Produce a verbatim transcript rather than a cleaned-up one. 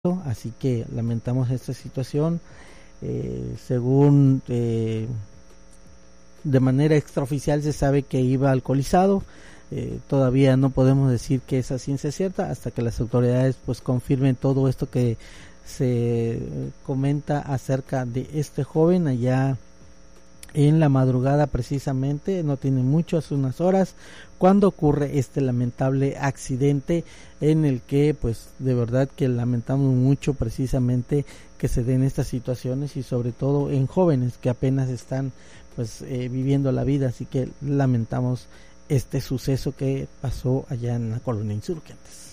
así que lamentamos esta situación. Eh, según eh, de manera extraoficial se sabe que iba alcoholizado. Eh, todavía no podemos decir que esa ciencia cierta hasta que las autoridades pues confirmen todo esto que se comenta acerca de este joven allá en la madrugada, precisamente no tiene mucho, hace unas horas, cuando ocurre este lamentable accidente en el que pues de verdad que lamentamos mucho precisamente que se den estas situaciones y sobre todo en jóvenes que apenas están pues eh, viviendo la vida, así que lamentamos este suceso que pasó allá en la colonia Insurgentes.